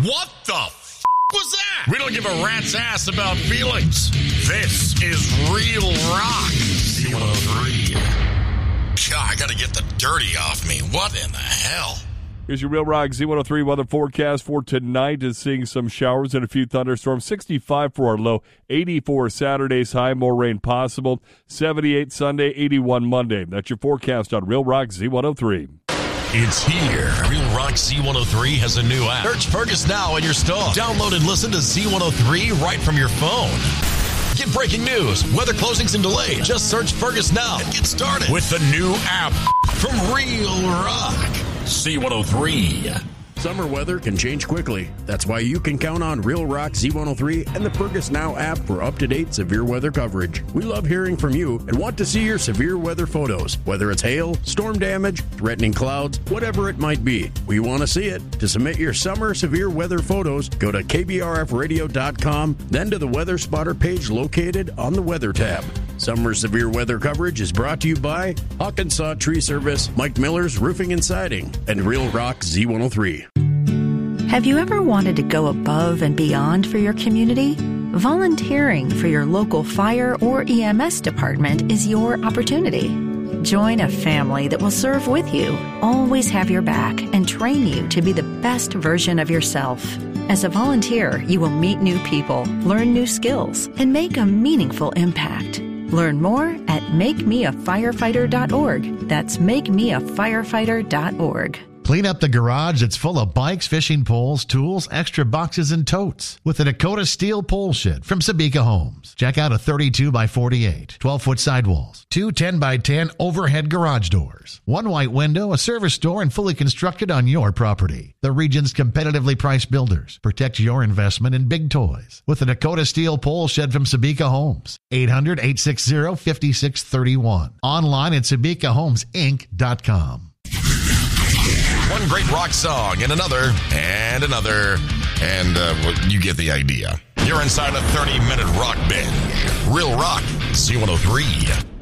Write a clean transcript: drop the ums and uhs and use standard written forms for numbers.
What the was that? We don't give a rat's ass about feelings. This is Real Rock Z103. God, I gotta get the dirty off me. What in the hell? Here's your Real Rock Z103 weather forecast for tonight. Is seeing some showers and a few thunderstorms. 65 for our low, 84 Saturday's high, more rain possible. 78 Sunday, 81 Monday. That's your forecast on Real Rock Z103. It's here. Real Rock Z103 has a new app. Search Fergus now in your store. Download and listen to Z103 right from your phone. Get breaking news, weather closings and delays. Just search Fergus now and get started with the new app from Real Rock Z103. Summer weather can change quickly. That's why you can count on Real Rock Z103 and the Fergus Now app for up-to-date severe weather coverage. We love hearing from you and want to see your severe weather photos, whether it's hail, storm damage, threatening clouds, whatever it might be. We want to see it. To submit your summer severe weather photos, go to kbrfradio.com, then to the Weather Spotter page located on the Weather tab. Summer severe weather coverage is brought to you by Hawkinsaw Tree Service, Mike Miller's Roofing and Siding, and Real Rock Z103. Have you ever wanted to go above and beyond for your community? Volunteering for your local fire or EMS department is your opportunity. Join a family that will serve with you, always have your back, and train you to be the best version of yourself. As a volunteer, you will meet new people, learn new skills, and make a meaningful impact. Learn more at makemeafirefighter.org. That's makemeafirefighter.org. Clean up the garage that's full of bikes, fishing poles, tools, extra boxes, and totes with the Dakota Steel Pole Shed from Sabika Homes. Check out a 32 by 48, 12-foot sidewalls, 2 10 by 10 overhead garage doors, 1 white window, a service door, and fully constructed on your property. The region's competitively priced builders. Protect your investment in big toys with the Dakota Steel Pole Shed from Sabika Homes. 800-860-5631. Online at SabikaHomesInc.com. One great rock song and another, and you get the idea. You're inside a 30-minute rock binge. Real Rock Z103.